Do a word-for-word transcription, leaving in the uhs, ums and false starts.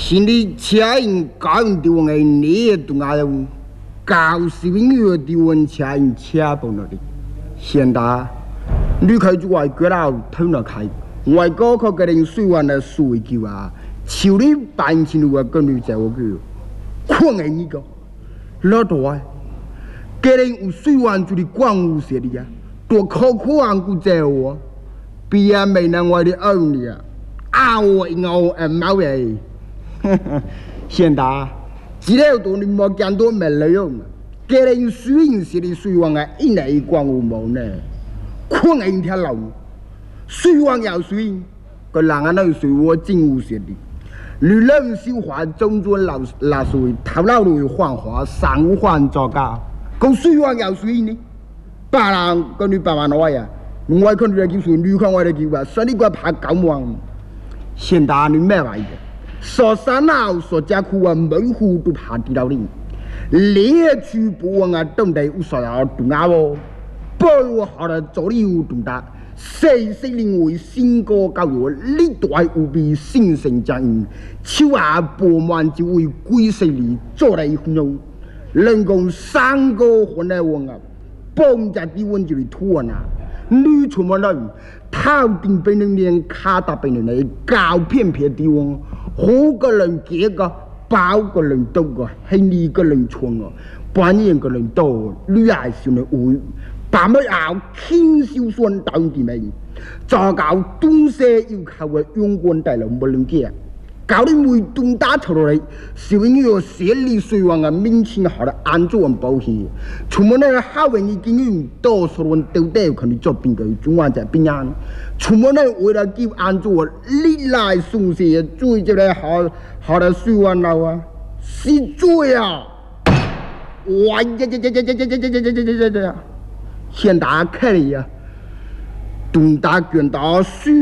心里车因搞因地方的你东阿有，搞是因有地方车因车不那里。现在你开就外国佬偷那开，外国可个人水湾的水球啊，手里办起路啊，跟你在我去，困个你个，老多啊，个人有水湾就的光有些的呀，多靠苦安古在我，比啊没能我的儿女啊，啊我应我哎毛诶。现在，只要多你莫见多没利用嘛，个人水因是的水王啊，一内光有毛呢，困一条路，水王要水，个人啊那水我真有些的，你人小话中做老老水，头脑路幻化，三幻作假，个水王要水呢，别人跟你爸爸nói啊，我看你来叫水，你看我来叫啊，所以你个怕搞忙，现在你咩玩意？说山脑说家苦啊，门户都怕地道里，猎去不忘啊，懂得有啥要懂啊哦，不我好了做里有懂得，谁谁认为新歌教育历代无比新生将因，手啊布满就为鬼神里做来混用，人工三个混来混啊，帮家地温就里土啊，你出门了，头顶被人连卡打被人来搞片片地方。好个人几个，包个人多个，黑你个人穿个，半年个人多，女孩子的会，把么要轻手算到地面，再搞东西要靠个用光大人不能见，搞你每东打出来，是因为设立水王啊，民情好的安全保险，出门那好人已经用多数人都得可能做边个中华在边样。出门呢，为了叫安住历来送些最这个好好的水湾路啊，是最啊！哇呀呀呀呀呀呀呀呀呀呀呀！现在看了呀，东大卷到水。